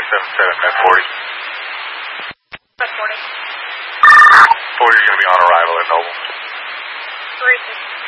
77 Met 40. Met 40. 40 is going to be on arrival at Noble. Great.